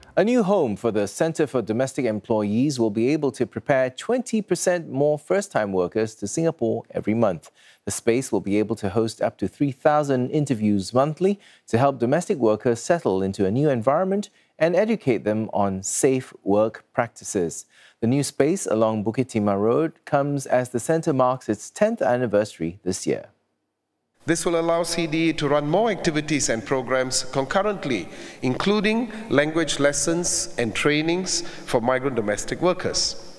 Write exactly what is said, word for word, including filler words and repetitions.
A new home for the Centre for Domestic Employees will be able to prepare twenty percent more first-time workers to Singapore every month. The space will be able to host up to three thousand interviews monthly to help domestic workers settle into a new environment and educate them on safe work practices. The new space along Bukit Timah Road comes as the centre marks its tenth anniversary this year. This will allow C D E to run more activities and programs concurrently, including language lessons and trainings for migrant domestic workers.